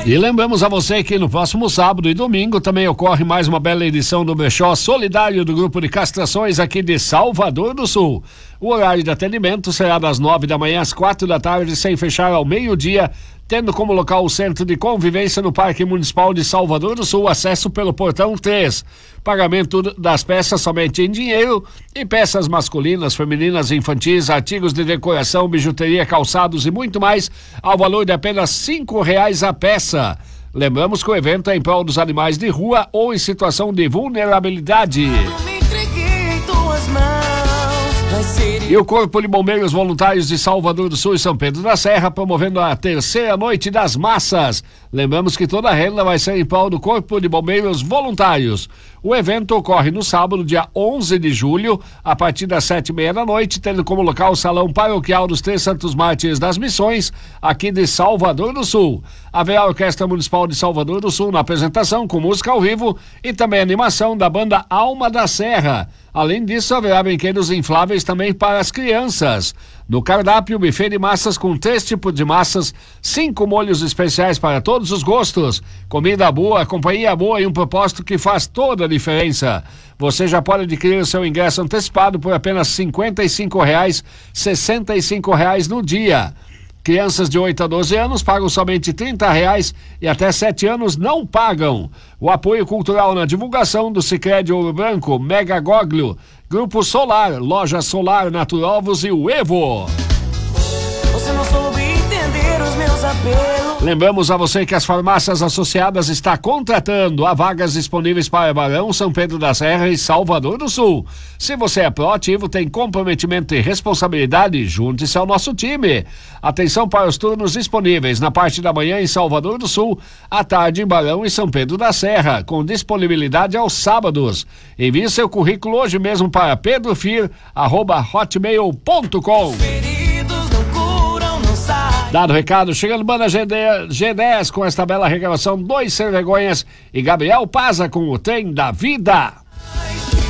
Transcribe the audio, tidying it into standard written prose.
E lembramos a você que no próximo sábado e domingo também ocorre mais uma bela edição do Brechó Solidário do Grupo de Castrações aqui de Salvador do Sul. O horário de atendimento será das 9 da manhã às 4 da tarde, sem fechar ao meio-dia, tendo como local o Centro de Convivência no Parque Municipal de Salvador do Sul, acesso pelo Portão 3. Pagamento das peças somente em dinheiro e peças masculinas, femininas, infantis, artigos de decoração, bijuteria, calçados e muito mais, ao valor de apenas R$5 a peça. Lembramos que o evento é em prol dos animais de rua ou em situação de vulnerabilidade. E o Corpo de Bombeiros Voluntários de Salvador do Sul e São Pedro da Serra promovendo a terceira noite das massas. Lembramos que toda a renda vai ser em prol do Corpo de Bombeiros Voluntários. O evento ocorre no sábado, dia 11 de julho, a partir das 7:30 da noite, tendo como local o Salão Paroquial dos Três Santos Mártires das Missões, aqui de Salvador do Sul. Haverá a Orquestra Municipal de Salvador do Sul na apresentação, com música ao vivo e também animação da banda Alma da Serra. Além disso, haverá brinquedos infláveis também para as crianças. No cardápio, buffet de massas com 3 tipos de massas, 5 molhos especiais para todos os gostos, comida boa, companhia boa e um propósito que faz toda a diferença. Você já pode adquirir o seu ingresso antecipado por apenas R$55, R$65 no dia. Crianças de 8 a 12 anos pagam somente R$30 e até 7 anos não pagam. O apoio cultural na divulgação do Sicredi Ouro Branco, Mega Goglio, Grupo Solar, Loja Solar Naturovos e o Evo. Você não soube entender os meus apelos. Lembramos a você que as farmácias associadas está contratando. Há vagas disponíveis para Barão, São Pedro da Serra e Salvador do Sul. Se você é proativo, tem comprometimento e responsabilidade, junte-se ao nosso time. Atenção para os turnos disponíveis na parte da manhã em Salvador do Sul, à tarde em Barão e São Pedro da Serra, com disponibilidade aos sábados. Envie seu currículo hoje mesmo para pedrofir@hotmail.com. Dado o recado, chegando banda G10 com esta bela regravação, 2 Sem Vergonhas e Gabriel Paza com o Trem da Vida.